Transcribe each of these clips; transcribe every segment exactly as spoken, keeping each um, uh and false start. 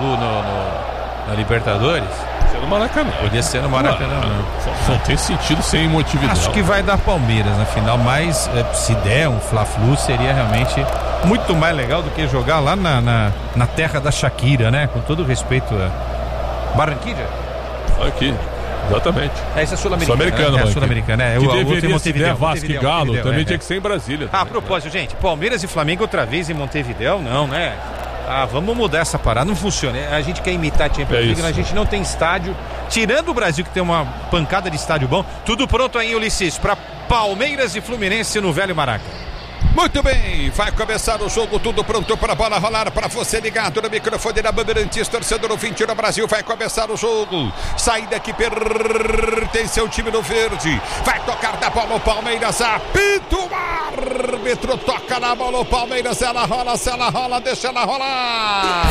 Fla-Flu no, no, na Libertadores? No Maracanã. Podia ser no Maracanã, não. Não, não tem sentido sem Montevidéu. Acho que vai dar Palmeiras na final, mas é, se der um Fla-Flu seria realmente muito mais legal do que jogar lá na, na, na terra da Shakira, né? Com todo respeito a Barranquilla. Aqui, exatamente. Essa é sul-americana. Sul-americana, né? É sul-americana, é. Que o, deveria o se der Vasco e Galo, Montevidéu, também é, tinha é. que ser em Brasília. Ah, a propósito, gente, Palmeiras e Flamengo outra vez em Montevidéu, não, né? Ah, vamos mudar essa parada, não funciona. A gente quer imitar a Champions League, é a gente não tem estádio. Tirando o Brasil, que tem uma pancada de estádio bom, tudo pronto aí, Ulisses, para Palmeiras e Fluminense no Velho Maraca. Muito bem, vai começar o jogo, tudo pronto para a bola rolar, para você ligado no microfone da Bandeirantes, torcedor ouvinte no Brasil, vai começar o jogo, saída que pertence ao time do verde, vai tocar da bola o Palmeiras, apita o árbitro, toca na bola o Palmeiras, ela rola, se ela rola, deixa ela rolar.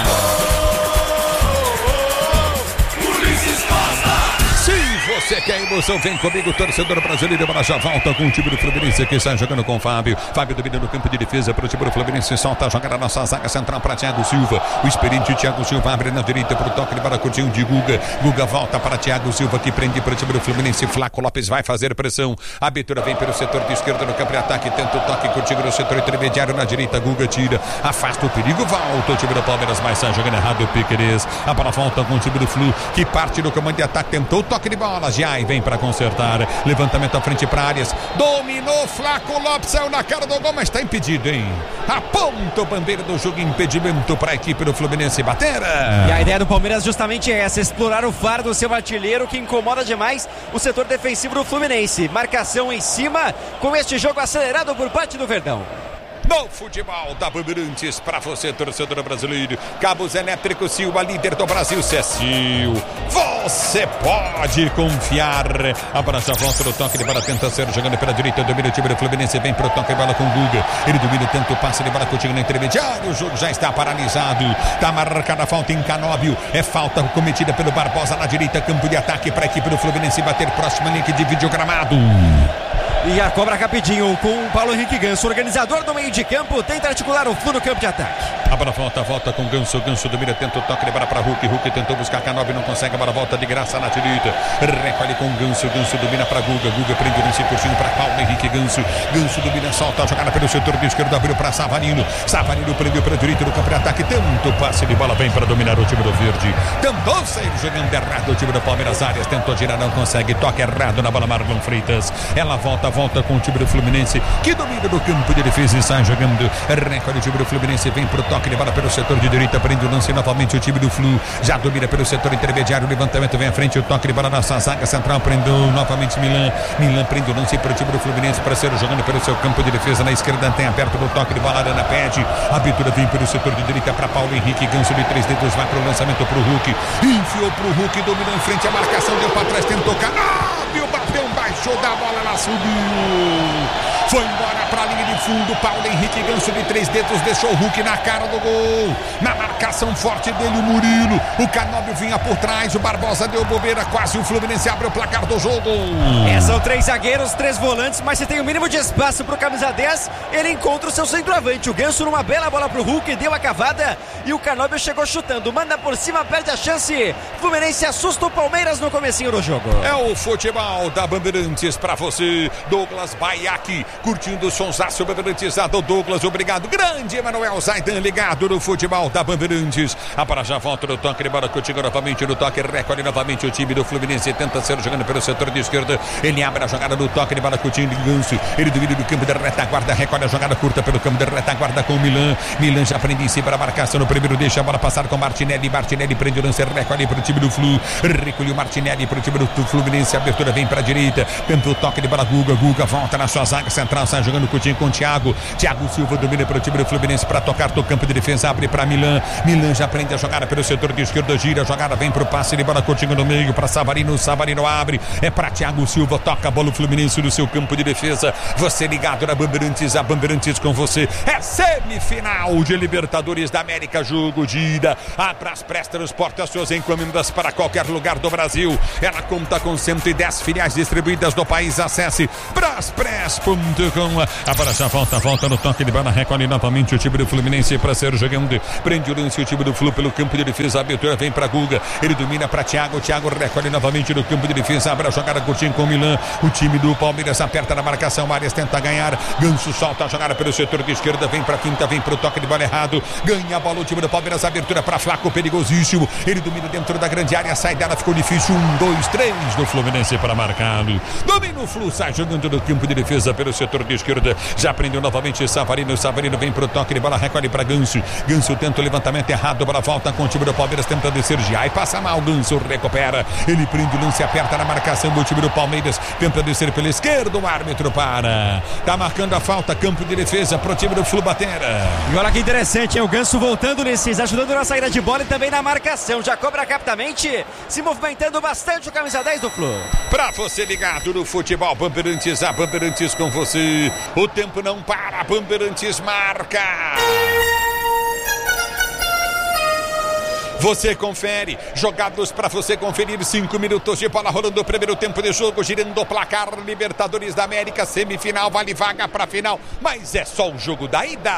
Você quer emoção? Vem comigo, torcedor brasileiro. Para já volta com o time do Fluminense que está jogando com o Fábio. Fábio domina no campo de defesa para o time do Fluminense. Solta a jogada na nossa zaga central para Thiago Silva. O experiente Thiago Silva abre na direita para o toque de baracudinho de Guga. Guga volta para Thiago Silva que prende para o time do Fluminense. Flaco Lopes vai fazer pressão. A abertura vem pelo setor de esquerda no campo de ataque. Tenta o toque contigo no setor intermediário na direita. Guga tira, afasta o perigo. Volta o time do Palmeiras, mas está jogando errado o Piquerez. A bola volta com o time do Flu que parte no comando de ataque. Tentou o toque de bola. Já e vem para consertar. Levantamento à frente para Arias. Dominou Flaco Lopes. Saiu na cara do gol, mas está impedido, hein? Aponta o bandeira do jogo. Impedimento para a equipe do Fluminense bater. E a ideia do Palmeiras justamente é essa: explorar o faro do seu artilheiro que incomoda demais o setor defensivo do Fluminense. Marcação em cima com este jogo acelerado por parte do Verdão. No futebol da Bandeirantes, para você, torcedor brasileiro. Cabos Elétricos Silva, líder do Brasil, Cecil. Você pode confiar. A bola já volta no toque de bola, tenta ser jogando pela direita, domina o time do Fluminense, vem para o toque de bola com o Guga. Ele domina tanto o passe de bola contigo no intermediário. O jogo já está paralisado. Está marcada a falta em Canóbio. É falta cometida pelo Barbosa na direita, campo de ataque para a equipe do Fluminense bater próximo link de videogramado. E a cobra rapidinho com o Paulo Henrique Ganso, organizador do meio de campo, tenta articular o Flu no campo de ataque. A bola volta, volta com Ganso, Ganso domina, tenta o toque de bola para Hulk, Hulk tentou buscar Canóbio, não consegue, a bola volta de graça na direita, recolhe com Ganso, Ganso domina para Guga, Guga prende o lance curtinho para Paulo Henrique Ganso, Ganso domina, solta a jogada pelo setor de esquerdo, abriu para Savarino, Savarino prendeu para a direita no campo de ataque, tenta o passe de bola, vem para dominar o time do verde, tentou sair jogando errado o time do Palmeiras, Arias tentou girar, não consegue, toque errado na bola, Marlon Freitas, ela volta, volta com o time do Fluminense, que domina no campo de defesa e sai jogando, recolhe o time do Fluminense, vem para o toque de bola pelo setor de direita, prende o lance novamente o time do Flu, já domina pelo setor intermediário, o levantamento vem à frente, o toque de bola na sua zaga central, prendeu novamente Milan, Milan prende o lance para o time do Fluminense, para ser jogando pelo seu campo de defesa, na esquerda tem aberto no toque de bola, Arana pede, a abertura vem pelo setor de direita para Paulo Henrique, Ganso de três dedos, vai para o lançamento para o Hulk, enfiou para o Hulk, dominou em frente, a marcação deu para trás, tentou Canóbio, bateu, baixou da bola, ela subiu, foi embora para a linha de fundo, Paulo Henrique Ganso de três dedos, deixou o Hulk na cara do gol, na marcação forte dele o Murilo, o Canóbio vinha por trás, o Barbosa deu bobeira, quase o Fluminense abre o placar do jogo. É, são três zagueiros, três volantes, mas se tem o mínimo de espaço pro camisa dez, ele encontra o seu centroavante, o Ganso numa bela bola pro Hulk, deu a cavada e o Canóbio chegou chutando, manda por cima, perde a chance, Fluminense assusta o Palmeiras no comecinho do jogo. É o futebol da Bandeirantes pra você, Douglas Baiac, curtindo o sonsaço bandeirantizado, Douglas, obrigado, grande Emanuel Zaidan, ligado no futebol da Bandeirantes, a bola já volta no toque de bola contigo novamente no toque, recolhe novamente o time do Fluminense, tenta ser jogando pelo setor de esquerda, ele abre a jogada no toque de bola contigo de Ganso, ele domina do campo de retaguarda, recolhe a jogada curta pelo campo de retaguarda com o Milan, Milan já prende em cima da marcação no primeiro, deixa a bola passar com Martinelli, Martinelli prende o lance, recolhe para o time do Flu, recolheu Martinelli para o time do Fluminense, a abertura vem para a direita, tenta o toque de bola, Guga, Guga volta na sua zaga central, sai jogando curtinho com o Thiago, Thiago Silva domina para o time do Fluminense para tocar do campo de defesa, abre para Milan, Milan já prende a jogada pelo setor de esquerda, gira a jogada, vem para o passe de bola curtinho no meio para Savarino, Savarino abre, é para Thiago Silva, toca a bola o Fluminense no seu campo de defesa, você ligado na Bandeirantes, a Bandeirantes com você, é semifinal de Libertadores da América, jogo de ida, a Braspress transporta suas encomendas para qualquer lugar do Brasil, ela conta com cento e dez filiais distribuídas no país, acesse braspress ponto junto com a, a para a volta, volta no toque de bola, recolhe novamente o time do Fluminense para ser jogando, prende o lance o time do Flu pelo campo de defesa, a abertura vem para Guga, ele domina para Thiago, Thiago recolhe novamente no campo de defesa, abre a jogada curtinho com o Milan, o time do Palmeiras aperta na marcação, Arias tenta ganhar, Ganso solta a jogada pelo setor de esquerda, vem para finta, vem para o toque de bola errado, ganha a bola o time do Palmeiras, abertura para Flaco, perigosíssimo, ele domina dentro da grande área, sai dela, ficou difícil, um, dois, três do Fluminense para marcado, domina o Flu, sai jogando no campo de defesa pelo setor de esquerda, já prendeu novamente Savarino, Savarino vem pro toque de bola, recolhe para Ganso, Ganso tenta o levantamento errado, para volta com o time do Palmeiras, tenta descer já e passa mal, Ganso recupera, ele prende o lance, aperta na marcação do time do Palmeiras, tenta descer pela esquerda, o árbitro para, tá marcando a falta, campo de defesa pro time do Flu Batera. E olha que interessante, hein? O Ganso voltando nesses, ajudando na saída de bola e também na marcação, já cobra rapidamente, se movimentando bastante o camisa dez do Flu. Pra você ligado no futebol, Bandeirantes, a Bandeirantes com você, o tempo não para, Bandeirantes marca. Você confere, jogados para você conferir, cinco minutos de bola rolando o primeiro tempo de jogo, girando o placar, Libertadores da América, semifinal, vale vaga para final, mas é só o jogo da ida.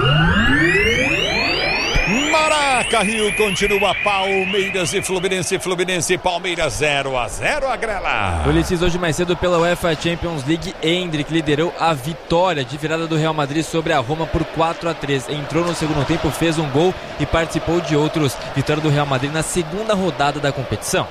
Maraca Rio continua Palmeiras e Fluminense, Fluminense e Palmeiras zero a zero, a Grela. Ulisses, hoje mais cedo pela UEFA Champions League, Endrick liderou a vitória de virada do Real Madrid sobre a Roma por quatro a três. Entrou no segundo tempo, fez um gol e participou de outros. Vitória do Real Madrid na segunda rodada da competição.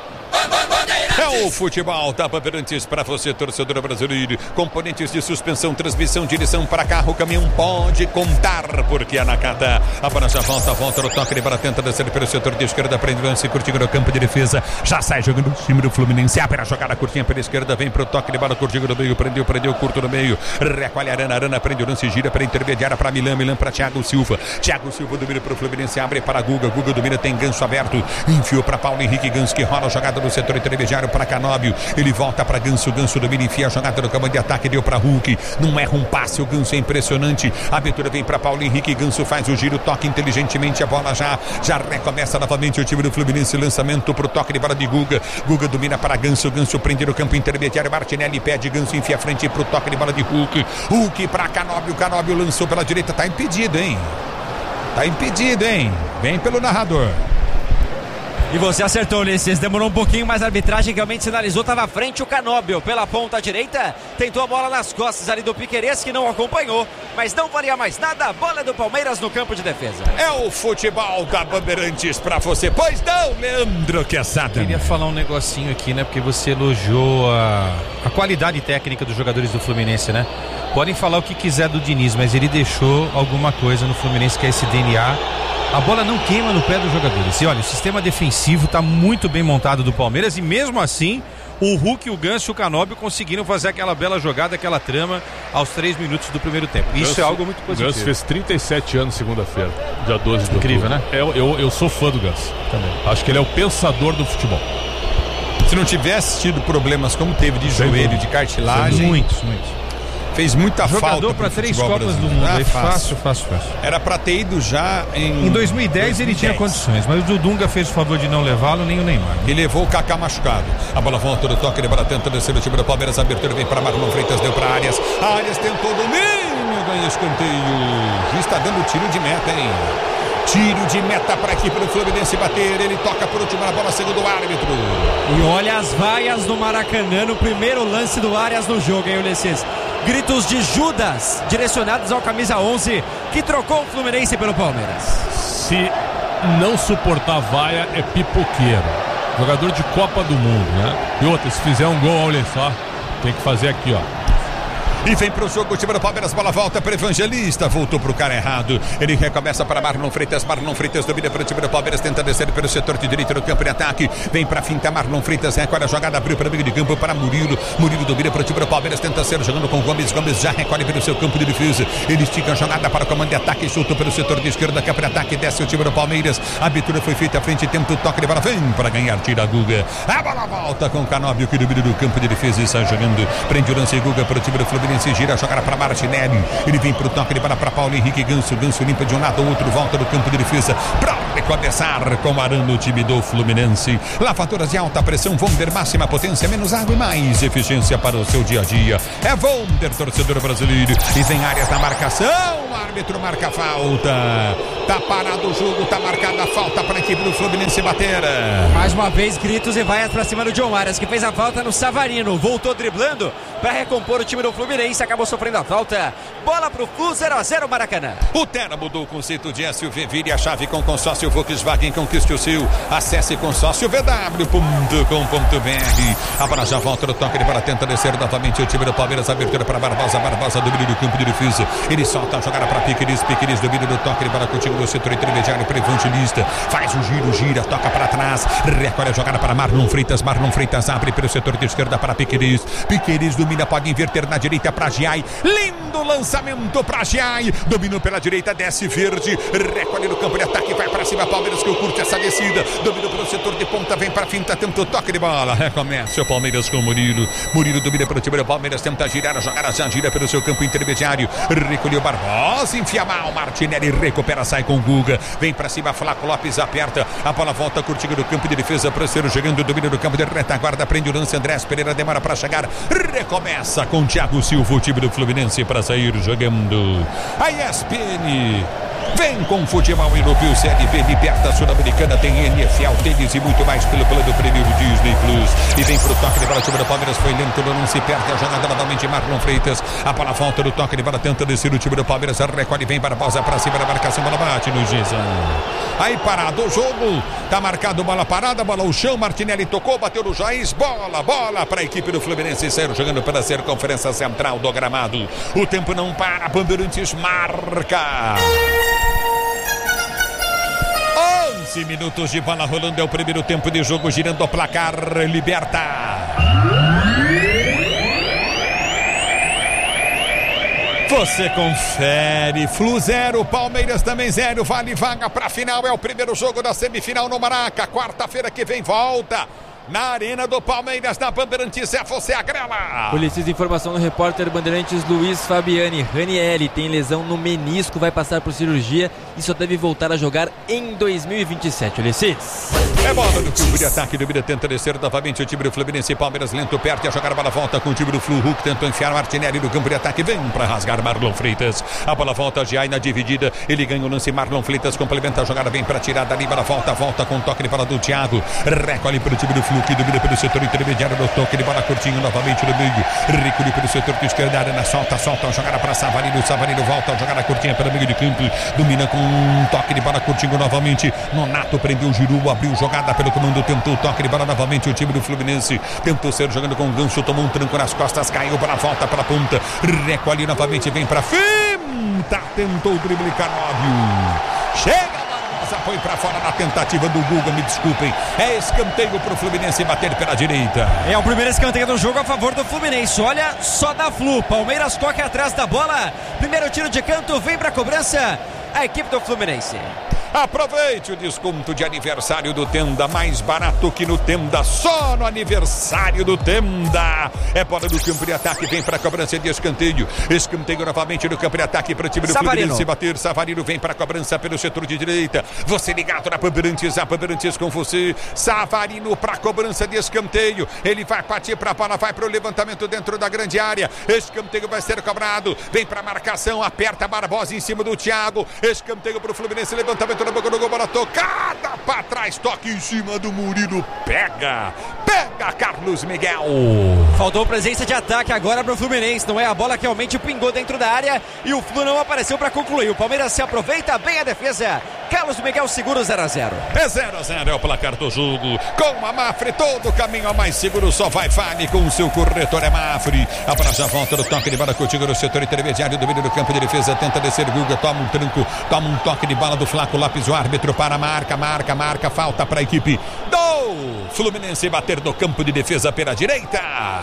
É o futebol da Bandeirantes para você, torcedor brasileiro. Componentes de suspensão, transmissão, direção para carro, caminhão pode contar, porque a Nakata, a bola já volta, volta no toque de bola, tenta descer pelo setor de esquerda, prende o lance, curtindo no campo de defesa, já sai jogando o time do Fluminense, abre a jogada curtinha pela esquerda, vem pro toque de bola, curtindo no meio, prendeu, prendeu, curto no meio, recolhe a Arana, Arana prende o lance, gira para intermediária para Milan, Milan para Thiago Silva, Thiago Silva domina para o Fluminense, abre para Guga, Guga domina, tem Ganso aberto, enfiou para Paulo Henrique, Ganso que rola a jogada no setor intermediário para Canóbio, ele volta para Ganso, Ganso domina, enfia a jogada no campo de ataque, deu para Hulk, não erra um passe, o Ganso é impressionante, a abertura vem para Paulo Henrique, Ganso faz o giro, toca inteligentemente, a bola já, já recomeça novamente o time do Fluminense, lançamento pro toque de bola de Guga, Guga domina para Ganso, Ganso prende no campo intermediário, Martinelli pede, Ganso enfia a frente pro toque de bola de Hulk, Hulk para Canóbio, Canóbio lançou pela direita, tá impedido, hein? Tá impedido, hein? Vem pelo narrador. E você acertou, Ulisses, demorou um pouquinho, mas a arbitragem realmente sinalizou, estava à frente o Canóbio pela ponta direita, tentou a bola nas costas ali do Piquerez, que não acompanhou, mas não valia mais nada, a bola do Palmeiras no campo de defesa. É o futebol da Bandeirantes pra você, pois não, Leandro Quesada. Queria falar um negocinho aqui, né, porque você elogiou a, a qualidade técnica dos jogadores do Fluminense, né? Podem falar o que quiser do Diniz, mas ele deixou alguma coisa no Fluminense que é esse D N A. A bola não queima no pé dos jogadores. E olha, o sistema defensivo está muito bem montado do Palmeiras e mesmo assim o Hulk, o Ganso e o Canóbio conseguiram fazer aquela bela jogada, aquela trama aos três minutos do primeiro tempo. Isso Ganso, é algo muito positivo. O Ganso fez trinta e sete anos segunda-feira, dia doze de outubro. Incrível, né? Eu, eu, eu sou fã do Ganso também. Acho que ele é o pensador do futebol. Se não tivesse tido problemas como teve de Sem joelho, dúvida. de cartilagem, Muitos, muitos. Fez muita Jogador falta para três futebol Copas do brasileiro. Mundo. Ah, Aí, fácil, fácil, fácil. Era para ter ido já em... Em dois mil e dez ele tinha condições, mas o Dunga fez o favor de não levá-lo, nem o Neymar. E levou o Kaká machucado. A bola volta do toque de bola, tenta descer o time do Palmeiras. A abertura vem para Marlon Freitas, deu para Arias. Arias tentou domínio, ganha escanteio. O juiz está dando tiro de meta, hein? Tiro de meta para a equipe do Fluminense bater. Ele toca por último na bola, segundo o árbitro. E olha as vaias do Maracanã no primeiro lance do Arias no jogo, hein, Ulisses? Gritos de Judas direcionados ao camisa onze, que trocou o Fluminense pelo Palmeiras. Se não suportar vaia, é pipoqueiro. Jogador de Copa do Mundo, né? E outra, se fizer um gol, olha só, tem que fazer aqui, ó. E vem pro jogo o time do Palmeiras, bola volta para Evangelista, voltou pro cara errado, ele recomeça para Marlon Freitas, Marlon Freitas domina para o time do Palmeiras, tenta descer pelo setor de direito do campo de ataque, vem pra finta, Marlon Freitas recolhe a jogada, abriu para o meio de campo para Murilo, Murilo domina para o time do Palmeiras, tenta ser jogando com Gomes, Gomes já recolhe pelo seu campo de defesa, ele estica a jogada para o comando de ataque, soltou pelo setor de esquerda, campo de ataque, desce o time do Palmeiras, a abertura foi feita à frente, tenta o toque de bola, vem para ganhar, tira a Guga, a bola volta com o Canóbio que domina do campo de defesa e sai jogando, prende o lance Guga para o time do Fluminense, Fluminense gira a jogada para Martinelli. Ele vem pro toque de bola para Paulo Henrique Ganso. Ganso limpa de um lado ao outro, volta do campo de defesa para recomeçar com Arana, o time do Fluminense. Lavadoras de alta pressão Wonder, máxima potência, menos água e mais eficiência para o seu dia a dia. É Wonder, torcedor brasileiro. E vem áreas na marcação. O árbitro marca a falta. Tá parado o jogo, tá marcada a falta para a equipe do Fluminense bater. Mais uma vez, gritos e vaias para cima do John Arias, que fez a falta no Savarino. Voltou driblando para recompor o time do Fluminense. Acabou sofrendo a falta. Bola pro Flu, zero a zero Maracanã. O Terra mudou o conceito de S U V. Vire a chave com consórcio Volkswagen. Conquiste o seu. Acesse consórcio v w ponto com ponto b r. A bola já volta no toque de bola. Tenta descer novamente o time do Palmeiras. Abertura para Barbosa. Barbosa domínio do campo de defesa. Ele solta a jogada para Piqueires. Piqueires domínio do toque de bola contigo no setor intermediário. Prevantilista. Faz o giro, gira, toca para trás. Recolhe a jogada para Marlon Freitas. Marlon Freitas abre pelo setor de esquerda para Piqueires. Piqueires domina, pode inverter na direita para Giai. Lindo lançamento para Giai. Dominou pela direita, desce verde. Recolhe no campo de ataque, vai para cima. Palmeiras que curte essa descida. Dominou pelo setor de ponta, vem para finta, tenta o toque de bola. Recomeça o Palmeiras com o Murilo. Murilo domina pelo time do Palmeiras, tenta girar a jogada, já gira pelo seu campo intermediário. Recolheu Barbosa, enfia mal. Martinelli recupera, sai com o Guga. Vem para cima, Flaco Lopes aperta. A bola volta curtindo do campo de defesa. Pranceiro chegando, domínio do campo de retaguarda. Prende o lance, Andrés Pereira demora para chegar. Recomeça com Thiago Silva, o time do Fluminense para sair jogando. A E S P N vem com futebol europeu, Série B, Liberta Sul-Americana, tem N F L, tênis e muito mais pelo plano Prêmio Disney Plus. E vem pro toque de bola, o time do Palmeiras foi lento, não se perde a jogada novamente, Marlon Freitas. A bola volta do toque de bola, tenta descer o time do Palmeiras, recolhe, vem Barbosa para cima da marcação, bola bate no Gizão. Aí parado o jogo, tá marcado bola parada, bola ao chão, Martinelli tocou, bateu no Jair, bola, bola para a equipe do Fluminense, saiu jogando pela circunferência central do gramado. O tempo não para, Bandeirantes marca. onze minutos de bola rolando, é o primeiro tempo de jogo, girando o placar, Liberta. Você confere, Flu zero, Palmeiras também zero, vale vaga para a final, é o primeiro jogo da semifinal no Maraca, quarta-feira que vem volta. Na arena do Palmeiras, na Bandeirantes, é você a grela. Ulisses, informação do repórter Bandeirantes Luiz Fabiani. Ranieri tem lesão no menisco, vai passar por cirurgia e só deve voltar a jogar em dois mil e vinte e sete. Ulisses. É bola no campo de ataque, do Bira tenta descer novamente o time do Fluminense. Palmeiras lento, perde a jogar, a bola volta com o time do Flu. Hulk tentou enfiar Martinelli no campo de ataque, vem para rasgar Marlon Freitas. A bola volta, Giai na dividida, ele ganha o lance, Marlon Freitas complementa a jogada, vem para tirar dali, bola volta, volta com o toque de bola do Thiago. Recolhe para o time do Flu, que domina pelo setor intermediário do toque de bola curtinho novamente no meio. Recolhe pelo setor de esquerda, Arana solta, solta a jogada para Savarino. Savarino volta a jogada curtinha pelo meio de campo. Domina com um toque de bola curtinho novamente. Nonato prendeu o Giru, abriu jogada pelo comando, tentou o toque de bola novamente. O time do Fluminense tentou ser jogando com o Ganso, tomou um tranco nas costas, caiu para a volta para a ponta. Recolhe novamente, vem para finta, tentou o drible Canóbio. Chega! Foi para fora na tentativa do Guga, me desculpem. É escanteio para o Fluminense bater pela direita. É o primeiro escanteio do jogo a favor do Fluminense. Olha só da Flu. Palmeiras corre atrás da bola. Primeiro tiro de canto, vem para a cobrança a equipe do Fluminense. Aproveite o desconto de aniversário do Tenda, mais barato que no Tenda, só no aniversário do Tenda. É bola do campo de ataque, vem para a cobrança de escanteio. Escanteio novamente no campo de ataque para o time do Savarino. Fluminense bater. Savarino vem para a cobrança pelo setor de direita. Você ligado na Bandeirantes, a Bandeirantes com você. Savarino para a cobrança de escanteio. Ele vai partir para a bola, vai para o levantamento dentro da grande área. Escanteio vai ser cobrado. Vem para a marcação, aperta Barbosa em cima do Thiago. Escanteio para o Fluminense, levantamento na boca do gol, bola tocada para trás, toque em cima do Murilo, pega, pega Carlos Miguel. Faltou presença de ataque agora para o Fluminense, não é a bola que realmente pingou dentro da área e o Flu não apareceu para concluir. O Palmeiras se aproveita bem a defesa. Carlos Miguel segura o zero a zero. É zero a zero, é o placar do jogo. Com a Mafre, todo caminho mais seguro só vai Fale com o seu corretor, é Mafre. A bola já volta no toque de bola contigo no setor intermediário, domínio do campo de defesa, tenta descer Guga, toma um tranco, toma um toque de bola do Flaco Lopes, o árbitro para a marca, marca, marca, falta para a equipe do Fluminense bater no campo de defesa pela direita.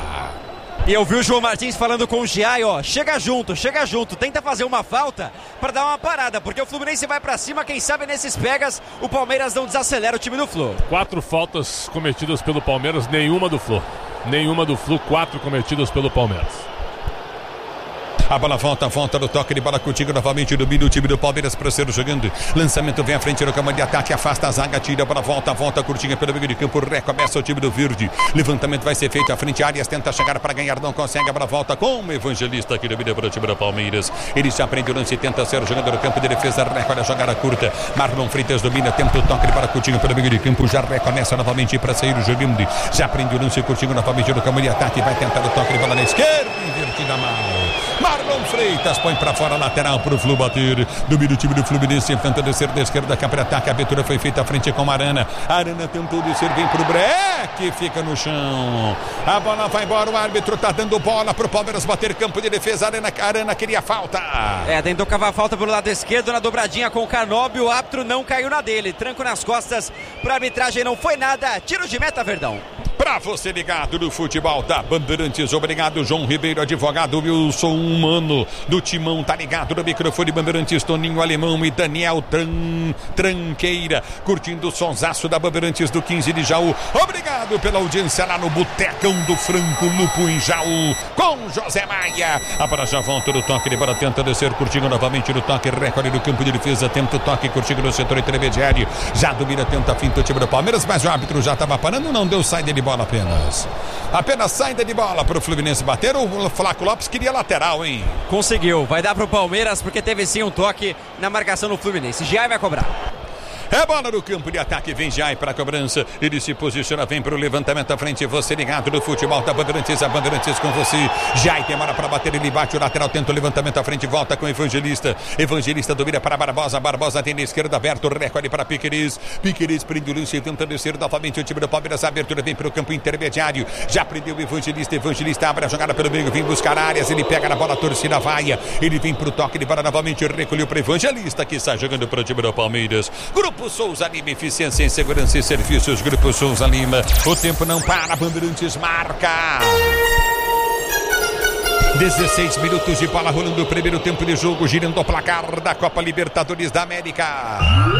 E eu vi o João Martins falando com o Giai, ó, chega junto, chega junto, tenta fazer uma falta para dar uma parada, porque o Fluminense vai para cima, quem sabe nesses pegas o Palmeiras não desacelera o time do Flu. Quatro faltas cometidas pelo Palmeiras, nenhuma do Flu. Nenhuma do Flu, quatro cometidas pelo Palmeiras. A bola volta, volta no toque de bola contigo novamente. Domina o time do Palmeiras para ser jogando. Lançamento vem à frente no campo de ataque. Afasta a zaga, tira a bola, volta, volta curtinha pelo meio de campo. Recomeça o time do Verde. Levantamento vai ser feito à frente. Arias tenta chegar para ganhar, não consegue. A bola volta com o Evangelista aqui domina para o time do Palmeiras. Ele já prende o lance e tenta ser jogando no campo de defesa. Recolhe a jogada curta. Marlon Freitas domina, tenta o toque de bola curtinho pelo meio de campo. Já recomeça novamente para sair o jogando. Já prende o lance curtinho novamente no campo de ataque. Vai tentar o toque de bola na esquerda. Invertida mal. Marlon Freitas põe para fora, lateral para o Flu bater. Domina o time do Fluminense, tenta descer da esquerda, cá para ataque. A abertura foi feita à frente com a Arana. A Arana tentou descer, vem para o Breque, fica no chão. A bola vai embora, o árbitro tá dando bola para o Palmeiras bater campo de defesa. A Arana, a Arana queria falta. É, tentou cavar a falta pelo lado esquerdo na dobradinha com o Canóbio. O árbitro não caiu na dele. Tranco nas costas para arbitragem, não foi nada. Tiro de meta, Verdão. Pra você ligado no futebol da Bandeirantes, obrigado João Ribeiro, advogado Wilson Humano do Timão, tá ligado no microfone Bandeirantes, Toninho Alemão e Daniel Tran, Tranqueira, curtindo o sonsaço da Bandeirantes do quinze de Jaú. Obrigado pela audiência lá no Botecão do Franco, Lupo em Jaú, com José Maia. A bola já volta no toque de bola, tenta descer, curtindo novamente no toque, recorde do campo de defesa, tenta o toque, curtindo no setor intermediário, já domina, tenta a finta o time do Palmeiras, mas o árbitro já tava parando, não deu saída de bola apenas. Apenas saída de bola para o Fluminense bater. O Flaco Lopes queria lateral, hein? Conseguiu, vai dar para o Palmeiras porque teve sim um toque na marcação do Fluminense. Jai vai cobrar. É bola no campo de ataque, vem Jai para a cobrança, ele se posiciona, vem para o levantamento à frente, você ligado no futebol da Bandeirantes, a Bandeirantes com você. Jai tem hora para bater, ele bate o lateral, tenta o levantamento à frente, volta com o Evangelista, Evangelista domina para Barbosa, Barbosa tem na esquerda aberto, recorde para Piqueires, Piqueires prende o lance, tenta descer novamente o time do Palmeiras, a abertura vem para o campo intermediário, já prendeu o Evangelista, Evangelista abre a jogada pelo meio, vem buscar áreas, ele pega na bola, a torcida vaia, ele vem para o toque de bola novamente, recolheu para o Evangelista, que está jogando para o time do Palmeiras. Grupo Souza Lima, eficiência em segurança e serviços. Grupo Souza Lima, o tempo não para, Bandeirantes marca. dezesseis minutos de bola rolando o primeiro tempo de jogo, girando o placar da Copa Libertadores da América.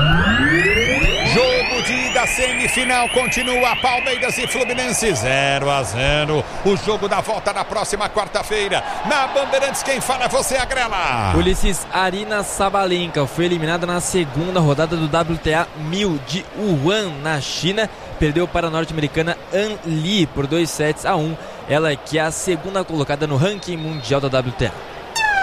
Jogo de ida, semifinal, continua Palmeiras e Fluminense zero a zero. O jogo da volta na próxima quarta-feira. Na Bandeirantes, quem fala é você, Agrela. Ulisses Arina Sabalenka foi eliminada na segunda rodada do W T A mil de Wuhan, na China. Perdeu para a norte-americana An Li por dois sets a um. Ela que é a segunda colocada no ranking mundial da W T A.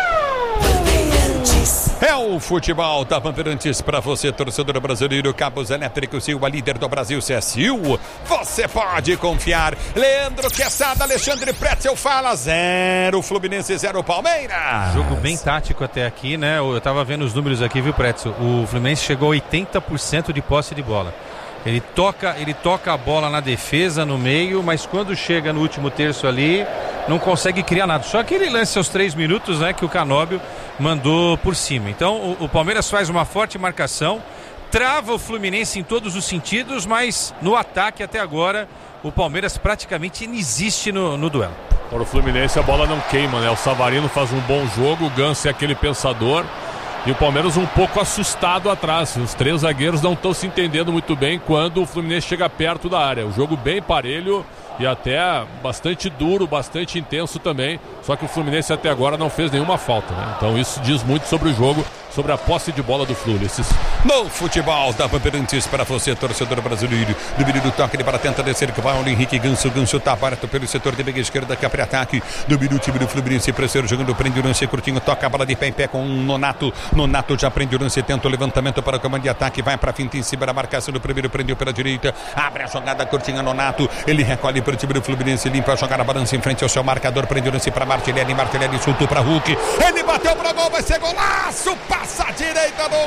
É o futebol da Bandeirantes para você, torcedor brasileiro. Cabos Elétricos Silva, líder do Brasil, C S I U. Você pode confiar. Leandro Quesada, Alexandre Pretzel fala zero Fluminense, zero Palmeiras. Jogo bem tático até aqui, né? Eu tava vendo os números aqui, viu, Pretzel? O Fluminense chegou a oitenta por cento de posse de bola. Ele toca, ele toca a bola na defesa, no meio, mas quando chega no último terço ali, não consegue criar nada. Só aquele lance aos três minutos, né, que o Canóbio mandou por cima. Então o, o Palmeiras faz uma forte marcação, trava o Fluminense em todos os sentidos, mas no ataque até agora o Palmeiras praticamente inexiste no, no duelo. Para o Fluminense a bola não queima, né? O Savarino faz um bom jogo, o Ganso é aquele pensador. E o Palmeiras um pouco assustado atrás. Os três zagueiros não estão se entendendo muito bem quando o Fluminense chega perto da área. O jogo bem parelho e até bastante duro, bastante intenso também. Só que o Fluminense até agora não fez nenhuma falta, né? Então isso diz muito sobre o jogo, sobre a posse de bola do Fluminense. No futebol da Bandeirantes para você, torcedor brasileiro. Domínio do toque de bola, tenta descer com o Paulo Henrique Ganso. Ganso está aberto pelo setor de meia esquerda, que é para ataque. Domínio o time do Fluminense, pressiono jogando, prende o lance curtinho, toca a bola de pé em pé com o Nonato. Nonato já prende o lance, tenta o levantamento para o comando de ataque, vai para a finta em cima da marcação do primeiro, prendeu pela direita, abre a jogada curtinha, Nonato, ele recolhe para o time do Fluminense, limpa a jogada, balança em frente ao seu marcador, prende o lance para Martinelli, Martinelli soltou para Hulk, ele bateu para o gol, vai ser golaço, passa a direita do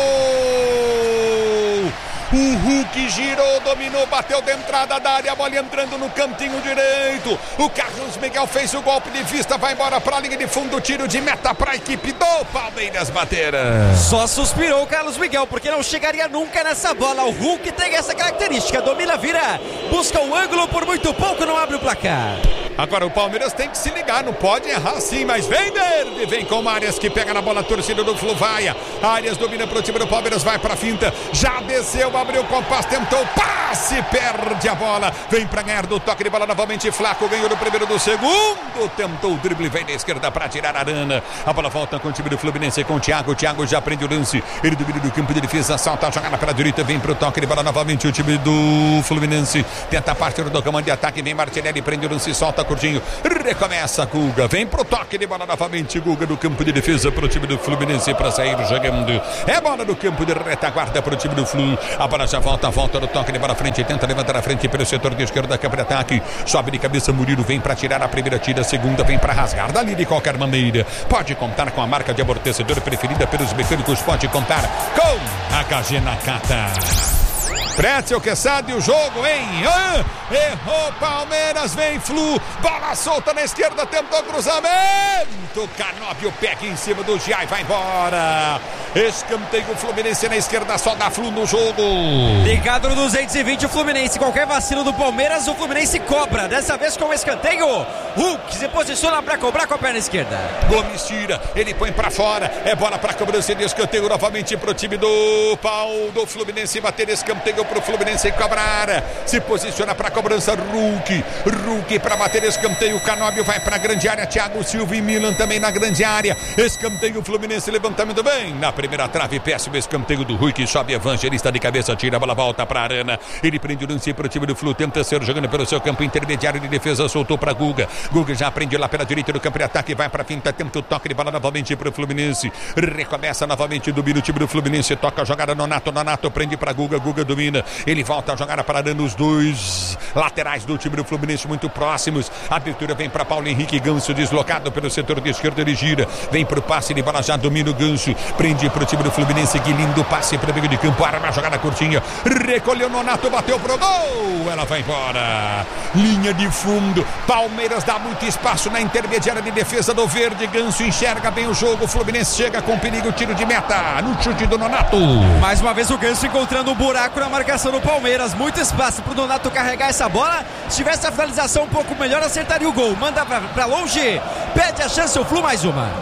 gol! O Hulk girou, dominou, bateu de entrada da área, a bola entrando no cantinho direito. O Carlos Miguel fez o golpe de vista, vai embora para a linha de fundo, tiro de meta para a equipe do Palmeiras bater. Só suspirou o Carlos Miguel, porque não chegaria nunca nessa bola. O Hulk tem essa característica, domina, vira, busca o ângulo, por muito pouco não abre o placar. Agora o Palmeiras tem que se ligar, não pode errar sim, mas vem Verde, vem com o Arias que pega na bola, a torcida do Flu vai. Arias domina pro time do Palmeiras, vai pra finta, já desceu, abriu o compasso, tentou, passe, perde a bola, vem pra ganhar do toque de bola novamente, Flaco ganhou do primeiro, do segundo, tentou o drible, vem na esquerda pra tirar a Arana, a bola volta com o time do Fluminense, com o Thiago, o Thiago já prende o lance, ele domina do campo de defesa, salta a jogada pra direita, vem pro toque de bola novamente, o time do Fluminense, tenta partir do comando de ataque, vem Martinelli, prende o lance, solta curtinho, recomeça Guga, vem pro toque de bola novamente, Guga do campo de defesa pro time do Fluminense para sair jogando, é bola do campo de retaguarda pro time do Flu, a bola já volta, volta no toque de bola frente, tenta levantar a frente pelo setor de esquerda, campo de ataque, sobe de cabeça Murilo, vem para tirar a primeira, tira a segunda, vem para rasgar dali de qualquer maneira, pode contar com a marca de amortecedor preferida pelos mecânicos, pode contar com a H G Nakata. Pretzel Quesada e o jogo, hein? Ah, errou Palmeiras, vem Flu, bola solta na esquerda, tentou cruzamento, Canóbio pega em cima do Giai, vai embora, escanteio Fluminense na esquerda, só dá Flu no jogo. Ligado no duzentos e vinte o Fluminense, qualquer vacilo do Palmeiras, o Fluminense cobra, dessa vez com o escanteio, Hulk se posiciona para cobrar com a perna esquerda. Gomes tira, ele põe para fora, é bola para cobrança de escanteio novamente pro time do pau do Fluminense, bater escanteio pro Fluminense cobrar, se posiciona para cobrança Hulk, Hulk para bater escanteio, Canóbio vai para a grande área, Thiago Silva e Milan também na grande área, escanteio Fluminense, levantamento bem, na primeira trave, péssimo escanteio do Hulk, sobe Evangelista de cabeça, tira a bola, volta para a Arana, ele prende o lance para o time do Flu, tenta ser jogando pelo seu campo intermediário de defesa, soltou para Guga, Guga já prende lá pela direita do campo de ataque, vai para a finta, tenta o toque de bola novamente para o Fluminense, recomeça novamente, domina o time do Fluminense, toca a jogada Nonato, Nonato prende para Guga, Guga domina, ele volta a jogar para Arana, os dois laterais do time do Fluminense muito próximos, a abertura vem para Paulo Henrique, Ganso deslocado pelo setor de esquerda, ele gira, vem para o passe de bola, já domina o Ganso, prende para o time do Fluminense, que lindo passe para o meio de campo, arma a jogada curtinha, recolheu Nonato, bateu pro gol, ela vai embora, linha de fundo, Palmeiras dá muito espaço na intermediária de defesa do Verde, Ganso enxerga bem o jogo, o Fluminense chega com perigo, tiro de meta, no chute do Nonato. Mais uma vez o Ganso encontrando um buraco na marcação do Palmeiras, muito espaço pro Nonato carregar essa bola, se tivesse a finalização um pouco melhor, acertaria o gol, manda pra, pra longe, pede a chance o Flu, mais uma.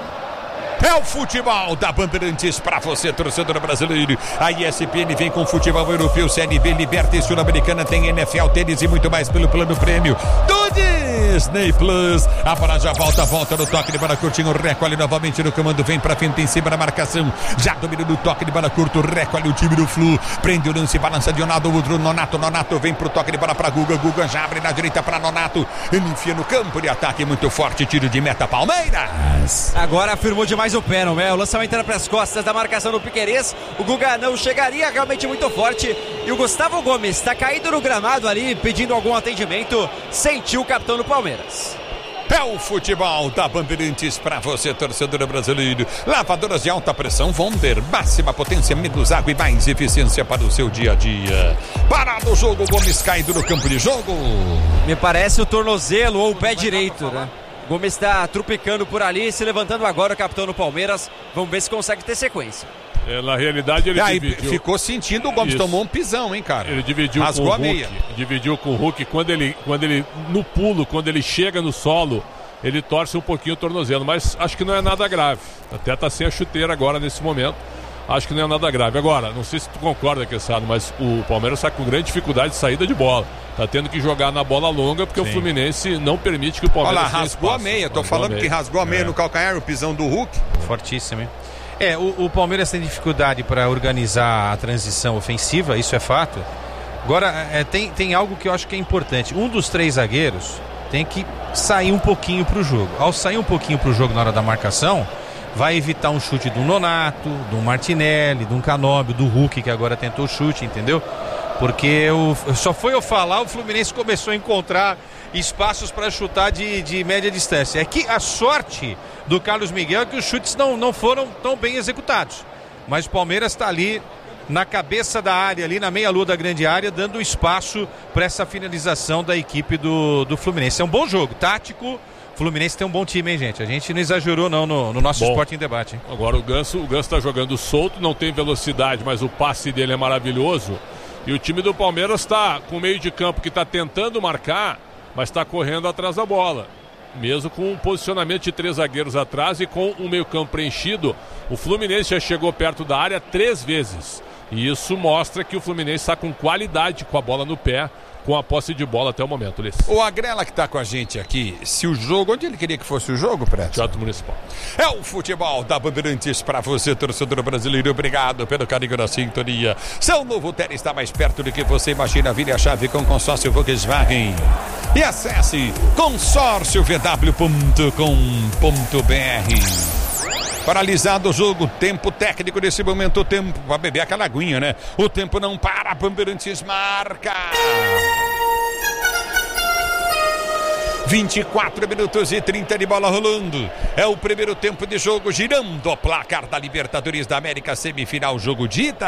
É o futebol da Bandeirantes para você, torcedor brasileiro. A E S P N vem com futebol europeu, Série B, Liberta e Sul-Americana, tem N F L, tênis e muito mais pelo plano prêmio do Disney Plus. A bola já volta, volta no toque de bola curtinho, recolhe novamente no comando, vem pra frente em cima da marcação, já domina no toque de bola curto, recolhe o time do Flu, prende o lance, balança de um lado, outro, Nonato, Nonato vem pro toque de bola pra Guga, Guga já abre na direita pra Nonato, ele enfia no campo de ataque, muito forte, tiro de meta, Palmeiras. Agora afirmou demais o pé, não é? O lançamento era para as costas da marcação do Piquerez, o Guga não chegaria, realmente muito forte, e o Gustavo Gomes está caído no gramado ali, pedindo algum atendimento, sentiu o capitão do Palmeiras. É o futebol da Bandeirantes para você, torcedor brasileiro. Lavadoras de alta pressão Wonder, máxima potência, menos água e mais eficiência para o seu dia a dia. Parado o jogo, Gomes caído no campo de jogo. Me parece o tornozelo ou o pé direito, né? Gomes está trupicando por ali, se levantando agora o capitão do Palmeiras. Vamos ver se consegue ter sequência. É, na realidade ele aí, dividiu. Ficou sentindo, o Gomes Isso. tomou um pisão, hein, cara? Ele dividiu Rasgou com o a meia. Hulk. Dividiu com o Hulk. Quando ele, quando ele, no pulo, quando ele chega no solo, ele torce um pouquinho o tornozelo. Mas acho que não é nada grave. Até tá sem a chuteira agora nesse momento. Acho que não é nada grave. Agora, não sei se tu concorda, Quesado, mas o Palmeiras está com grande dificuldade de saída de bola. Tá tendo que jogar na bola longa porque Sim. o Fluminense não permite que o Palmeiras Olha lá, rasgou espaço. a meia. Tô rasgou falando meia. que rasgou a meia é. no calcanhar, o pisão do Hulk. Fortíssimo, hein? É, o, o Palmeiras tem dificuldade para organizar a transição ofensiva, isso é fato. Agora, é, tem, tem algo que eu acho que é importante. Um dos três zagueiros tem que sair um pouquinho pro jogo. Ao sair um pouquinho pro jogo na hora da marcação, vai evitar um chute do Nonato, do Martinelli, do Canóbio, do Hulk, que agora tentou o chute, entendeu? Porque o, só foi eu falar, o Fluminense começou a encontrar espaços para chutar de, de média distância. É que a sorte do Carlos Miguel é que os chutes não, não foram tão bem executados. Mas o Palmeiras está ali na cabeça da área, ali na meia-lua da grande área, dando espaço para essa finalização da equipe do, do Fluminense. É um bom jogo, tático. O Fluminense tem um bom time, hein, gente? A gente não exagerou não no, no nosso Bom, Esporte em Debate. Hein? Agora o Ganso, o Ganso tá jogando solto, não tem velocidade, mas o passe dele é maravilhoso. E o time do Palmeiras está com o meio de campo que está tentando marcar, mas está correndo atrás da bola. Mesmo com um posicionamento de três zagueiros atrás e com um meio-campo preenchido, o Fluminense já chegou perto da área três vezes. E isso mostra que o Fluminense está com qualidade com a bola no pé, com a posse de bola até o momento, Ulisses. O Agrela que está com a gente aqui, se o jogo, onde ele queria que fosse o jogo, Preto? Teatro Municipal. É o futebol da Bandeirantes para você, torcedor brasileiro. Obrigado pelo carinho da sintonia. Seu novo Tele está mais perto do que você imagina. Vire a chave com consórcio Volkswagen. E acesse consórcio v w ponto com ponto b r. Paralisado o jogo, tempo técnico nesse momento, o tempo para beber aquela aguinha, né? O tempo não para, Bandeirantes marca. vinte e quatro minutos e trinta de bola rolando. É o primeiro tempo de jogo, girando o placar da Libertadores da América, semifinal, jogo de ida.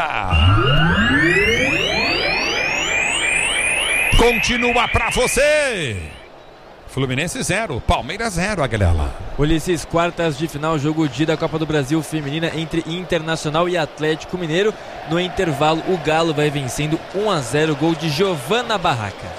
Continua pra você. Fluminense zero, Palmeiras zero, Aguilera. Ulisses, quartas de final, jogo de da Copa do Brasil feminina entre Internacional e Atlético Mineiro. No intervalo, o Galo vai vencendo um a zero, gol de Giovana Barraca.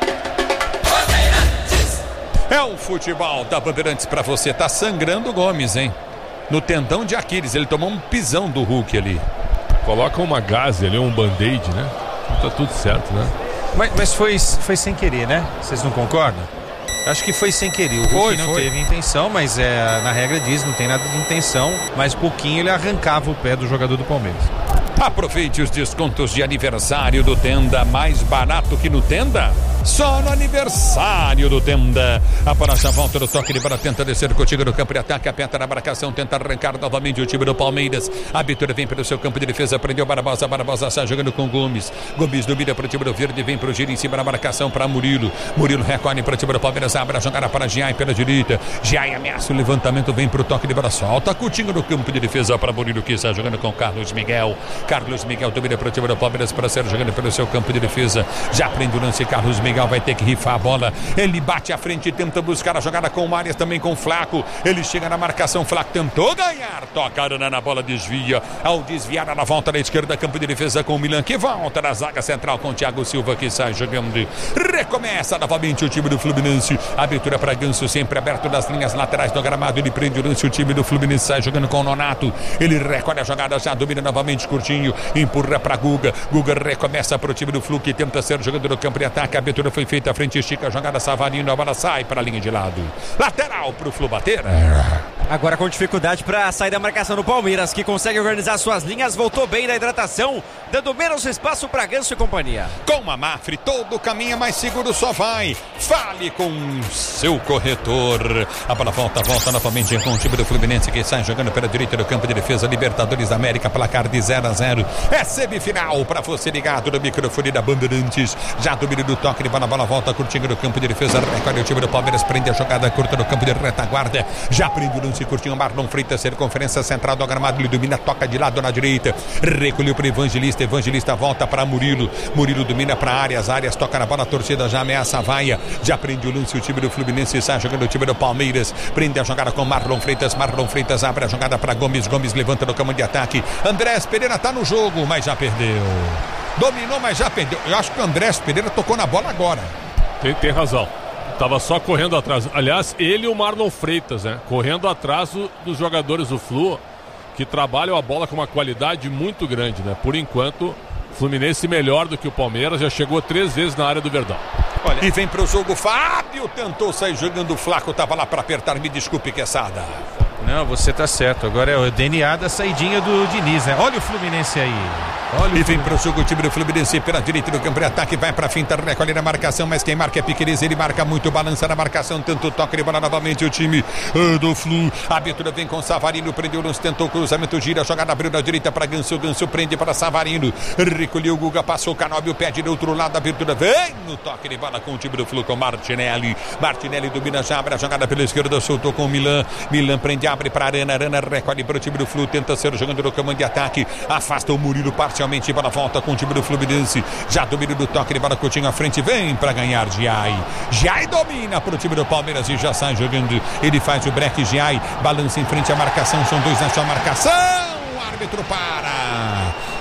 É o futebol da Bandeirantes pra você. Tá sangrando o Gomes, hein? No tendão de Aquiles, ele tomou um pisão do Hulk ali. Coloca uma gaze ali, um band-aid, né? Tá tudo certo, né? Mas, mas foi, foi sem querer, né? Vocês não concordam? Acho que foi sem querer. O Hulk foi, não foi. teve intenção, mas é, na regra diz, não tem nada de intenção. Mas pouquinho ele arrancava o pé do jogador do Palmeiras. Aproveite os descontos de aniversário do Tenda, mais barato que no Tenda, só no aniversário do Tenda. A Paracha volta do toque de bola, tenta descer contigo no campo de ataque, aperta na marcação, tenta arrancar novamente o time do Palmeiras. A Vitória vem pelo seu campo de defesa, prendeu Barbosa, Barbosa sai jogando com Gomes. Gomes domina para o time do Verde, vem para o giro em cima da marcação para Murilo. Murilo recolhe para o time do Palmeiras, abre a jogada para Giai pela direita. Giai ameaça o levantamento, vem para o toque de bola, solta Coutinho no campo de defesa para Murilo, que está jogando com Carlos Miguel. Carlos Miguel domina para o time do Palmeiras para ser jogando pelo seu campo de defesa. Já prende o lance, Carlos Miguel vai ter que rifar a bola. Ele bate à frente e tenta buscar a jogada com o Marias, também com o Flaco. Ele chega na marcação, Flaco tentou ganhar. Toca Arana na bola, desvia. Ao desviar na volta da esquerda, campo de defesa com o Milan, que volta na zaga central com o Thiago Silva, que sai jogando. Recomeça novamente o time do Fluminense. Abertura para Ganso, sempre aberto nas linhas laterais do gramado. Ele prende o lance, o time do Fluminense sai jogando com o Nonato. Ele recolhe a jogada, já domina novamente Curtinho. Empurra para Guga. Guga recomeça para o time do Flu, que tenta ser jogando no campo de ataque. A abertura foi feita à frente, estica a jogada, Savarino, a bola sai para a linha de lado. Lateral para o Flu bater. Agora com dificuldade para sair da marcação do Palmeiras, que consegue organizar suas linhas, voltou bem da hidratação, dando menos espaço para Ganso e companhia. Com a Mafre, todo caminho mais seguro só vai. Fale com seu corretor. A bola volta, volta novamente com o time do Fluminense, que sai jogando pela direita do campo de defesa. Libertadores da América, placar de zero a zero. É semifinal para você ligado no microfone da Bandeirantes. Já domínio do toque de bola, a bola volta curtindo no campo de defesa. Recolhe o time do Palmeiras, prende a jogada curta no campo de retaguarda. Já prende o lance curtinho, Marlon Freitas, circunferência central do gramado, ele domina, toca de lado na direita. Recolheu para Evangelista, Evangelista volta para Murilo. Murilo domina para Arias, Arias toca na bola, a torcida já ameaça a vaia. Já prende o lance o time do Fluminense, sai jogando o time do Palmeiras. Prende a jogada com Marlon Freitas, Marlon Freitas abre a jogada para Gomes, Gomes levanta no campo de ataque. Andrés Pereira tá no jogo, mas já perdeu. Dominou, mas já perdeu. Eu acho que o Andrés Pereira tocou na bola agora. Tem, tem razão. Tava só correndo atrás. Aliás, ele e o Marlon Freitas, né? Correndo atrás do, dos jogadores do Flu, que trabalham a bola com uma qualidade muito grande, né? Por enquanto, Fluminense melhor do que o Palmeiras, já chegou três vezes na área do Verdão. Olha, e vem pro jogo, Fábio tentou sair jogando, o Flaco tava lá para apertar, me desculpe, Quesada. Não, você tá certo. Agora é o D N A da saidinha do Diniz, né? Olha o Fluminense aí. Olha e vem pro jogo o time do Fluminense pela direita do campo de ataque, vai pra finta, recolhe na marcação, mas quem marca é Piqueires, ele marca muito, balança na marcação, tentou toque de bola novamente o time uh, do Flu. A abertura vem com Savarino, prendeu o lance, tentou cruzamento, gira, jogada abriu na direita para Ganso, Ganso prende para Savarino, recolheu o Guga, passou o Canóbio, pede do outro lado, a abertura vem no toque de bola com o time do Flu, com Martinelli. Martinelli domina, já abre a jogada pela esquerda, soltou com o Milan, Milan prende, abre para Arana, Arana recolhe para o time do Flu, tenta ser jogando no comando de ataque, afasta o Murilo parcialmente, bola volta com o time do Fluminense, já domina do toque de bola, Coutinho à frente, vem para ganhar Giai. Giai domina para o time do Palmeiras e já sai jogando, ele faz o break, Giai balança em frente à marcação, são dois na sua marcação, o árbitro para.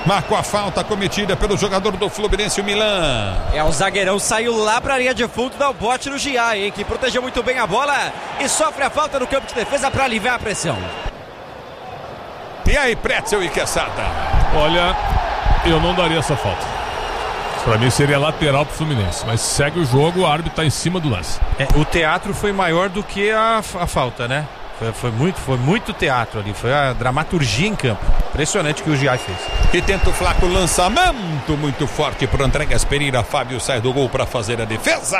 marcou a falta cometida pelo jogador do Fluminense, o Milan. É, o zagueirão saiu lá pra linha de fundo, dá o bote no Gia, hein, que protegeu muito bem a bola e sofre a falta no campo de defesa pra aliviar a pressão. E aí, Pretzel e Quesada? Olha, eu não daria essa falta. Pra mim seria lateral pro Fluminense, mas segue o jogo, o árbitro tá em cima do lance. É, o teatro foi maior do que a, a falta, né? Foi, foi, muito, foi muito teatro ali, foi a dramaturgia em campo. Impressionante o que o Giai fez. E tenta o Flaco, lançamento muito forte pro Andréas Pereira. Fábio sai do gol para fazer a defesa.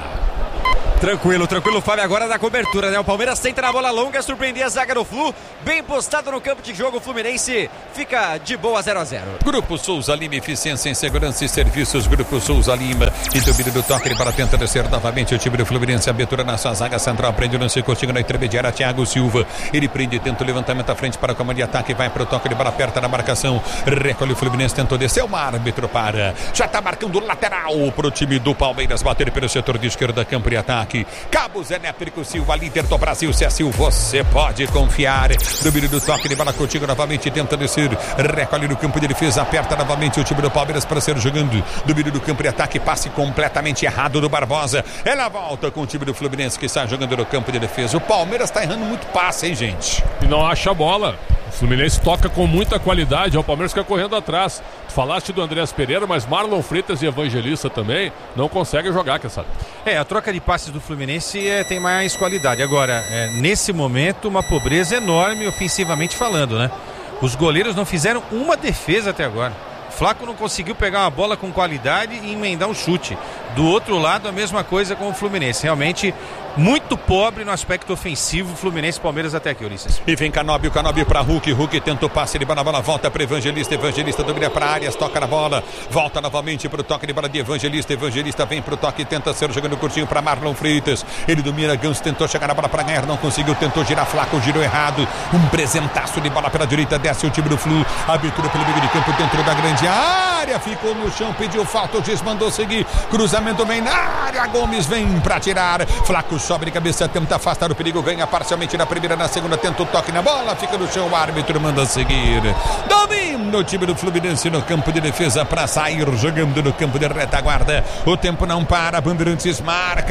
Tranquilo, tranquilo, Fábio, agora na cobertura, né? O Palmeiras tenta na bola longa, surpreender a zaga do Flu, bem postado no campo de jogo, o Fluminense fica de boa, zero a zero. Grupo Souza Lima, eficiência em segurança e serviços, Grupo Souza Lima, e domínio do toque para tentar descer novamente o time do Fluminense, abertura na sua zaga central, prende o lance curtinho na intermediária, Thiago Silva, ele prende, tenta o levantamento à frente para o comando de ataque, vai para o toque de bola, aperta na marcação, recolhe o Fluminense, tentou descer, o árbitro para, já está marcando lateral para o time do Palmeiras, bater pelo setor de esquerda, campo de ataque. Cabos Elétrico Silva, líder do Brasil, C S U, você pode confiar. Domínio do toque de bola contigo novamente, tenta descer, recolhe no campo de defesa, aperta novamente o time do Palmeiras para ser jogando. Domínio do campo de ataque, passe completamente errado do Barbosa. Ela volta com o time do Fluminense que está jogando no campo de defesa. O Palmeiras está errando muito passe, hein, gente? E não acha a bola. O Fluminense toca com muita qualidade, o Palmeiras fica correndo atrás. Tu falaste do Andréas Pereira, mas Marlon Freitas e Evangelista também não conseguem jogar, quer saber? É, a troca de passes do Fluminense é, tem mais qualidade. Agora, é, nesse momento, uma pobreza enorme ofensivamente falando, né? Os goleiros não fizeram uma defesa até agora. Flaco não conseguiu pegar uma bola com qualidade e emendar um chute. Do outro lado, a mesma coisa com o Fluminense. Realmente muito pobre no aspecto ofensivo, Fluminense e Palmeiras até aqui, Ulisses. E vem Canóbio, Canóbio para Hulk, Hulk tenta o passe de bola, a bola volta para Evangelista, Evangelista domina para Arias, toca na bola, volta novamente para o toque de bola de Evangelista, Evangelista vem para o toque, tenta ser jogando curtinho para Marlon Freitas, ele domina, Ganso tentou chegar na bola para ganhar, não conseguiu, tentou girar, Flaco girou errado, um presentaço de bola pela direita, desce o time do Flu, abertura pelo meio de campo dentro da grande área, ficou no chão, pediu falta, o juiz mandou seguir, cruzamento vem na área, Gomes vem para tirar, Flaco sobe de cabeça, tenta afastar o perigo, ganha parcialmente na primeira, na segunda, tenta o toque na bola, fica no chão, o árbitro manda seguir. Domina o time do Fluminense no campo de defesa para sair jogando no campo de retaguarda. O tempo não para, Bandeirantes marca.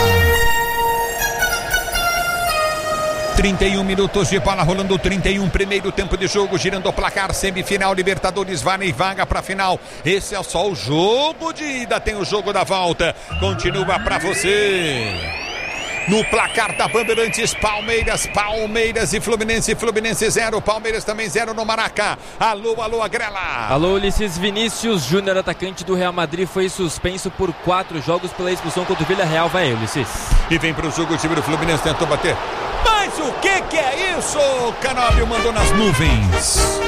trinta e um minutos de bola rolando, trinta e um, primeiro tempo de jogo, girando o placar, semifinal, Libertadores, vale vaga para final. Esse é só o jogo de ida, tem o jogo da volta, continua para você. No placar da Bandeirantes, Palmeiras, Palmeiras e Fluminense, Fluminense zero, Palmeiras também zero no Maraca. Alô, alô, Agrela. Alô, Ulisses. Vinícius Júnior, atacante do Real Madrid, foi suspenso por quatro jogos pela expulsão contra o Villarreal. Vai aí, Ulisses. E vem pro jogo o time do Fluminense, tentou bater. Mas o que que é isso? Canóbio mandou nas nuvens.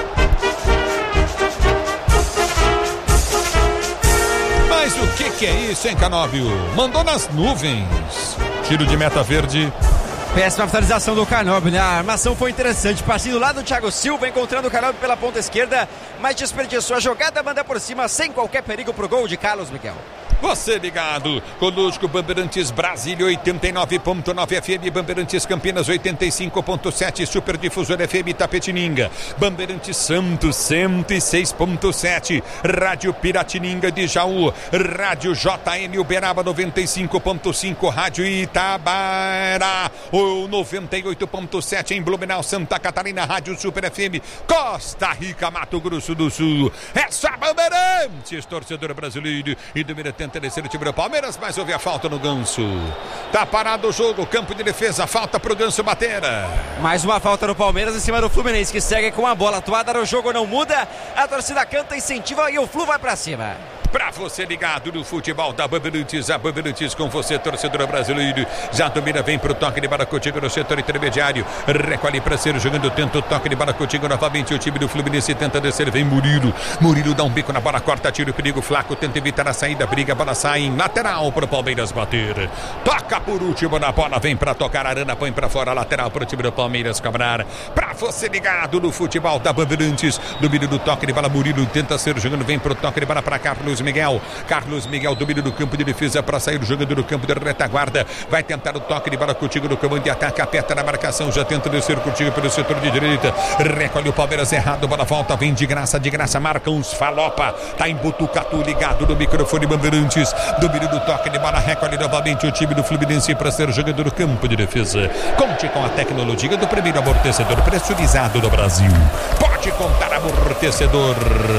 Mas o que que é isso, hein, Canóbio? Mandou nas nuvens. Tiro de meta verde. Péssima finalização do Canóbio, né? A armação foi interessante, partindo lá do Thiago Silva, encontrando o Canóbio pela ponta esquerda, mas desperdiçou a jogada, manda por cima, sem qualquer perigo pro gol de Carlos Miguel. Você ligado, conosco, Bandeirantes Brasília oitenta e nove ponto nove F M, Bandeirantes Campinas oitenta e cinco ponto sete, Super Difusor F M Itapetininga, Bandeirantes Santos cento e seis ponto sete, Rádio Piratininga de Jaú, Rádio J M Uberaba noventa e cinco ponto cinco, Rádio Itabara o noventa e oito ponto sete em Blumenau, Santa Catarina, Rádio Super F M, Costa Rica, Mato Grosso do Sul. Essa Bandeirantes, torcedor brasileiro, e do Miratã descer o time do Palmeiras, mas houve a falta no Ganso. Tá parado o jogo, campo de defesa, falta pro Ganso bater. Mais uma falta no Palmeiras em cima do Fluminense, que segue com a bola atuada, o jogo não muda, a torcida canta, incentiva e o Flu vai pra cima. Pra você ligado no futebol da Bandeirantes, a Bandeirantes com você, torcedor brasileiro. Já domina, vem pro toque de bola contigo no setor intermediário. Recolhe pra ser jogando, tenta o toque de bola contigo novamente. O time do Fluminense tenta descer, vem Murilo. Murilo dá um bico na bola, corta, tira o perigo. Flaco tenta evitar a saída, briga, a bola sai em lateral pro Palmeiras bater. Toca por último na bola, vem pra tocar. Arana põe pra fora, lateral pro time do Palmeiras cobrar. Pra você ligado no futebol da Bandeirantes, domínio do toque de bola. Murilo tenta ser jogando, vem pro toque de bola pra Carlos Carlos Miguel. Carlos Miguel, domínio do campo de defesa para sair o jogador do campo de retaguarda. Vai tentar o toque de bola contigo no comando de ataque. Aperta na marcação, já tenta descer contigo pelo setor de direita. Recolhe o Palmeiras errado, bola volta, vem de graça, de graça, marca uns falopa. Tá em Butucatu ligado no microfone Bandeirantes. Domínio do toque de bola, recolhe novamente o time do Fluminense para ser o jogador do campo de defesa. Conte com a tecnologia do primeiro amortecedor pressurizado do Brasil. Pode contar amortecedor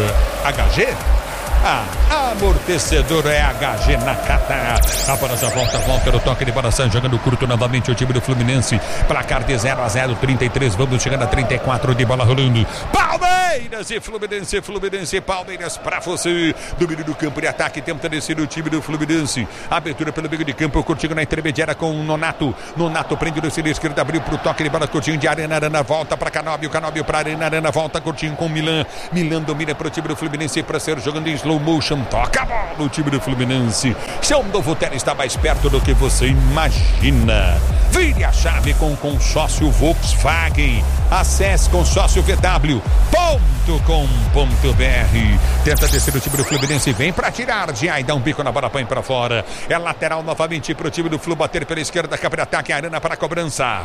H G? Ah, amortecedor é H G Nakata. A bola já volta, volta no toque de bola, jogando curto novamente o time do Fluminense. Placar de zero a zero, trinta e três, vamos chegando a trinta e quatro de bola rolando. Palmeiras e Fluminense, Fluminense e Palmeiras pra você. Domínio do campo de ataque, tenta descer o time do Fluminense. Abertura pelo meio de campo, curtinho na intermediária com o Nonato. Nonato prende no cílio esquerdo, abriu pro toque de bola, curtinho de Arana, Arana volta pra Canóbio, Canóbio pra Arana, Arana volta, curtinho com Milan. Milan domina pro time do Fluminense pra ser jogando em slow motion, toca a bola no time do Fluminense. Seu novo Tele está mais perto do que você imagina. Vire a chave com o consórcio Volkswagen. Acesse consórcio v w ponto com ponto b r. Tenta descer o time do Fluminense, vem para tirar de aí, dá um bico na bola, põe para fora. É lateral novamente pro time do Flu, bater pela esquerda, capra ataque, Arana para a cobrança.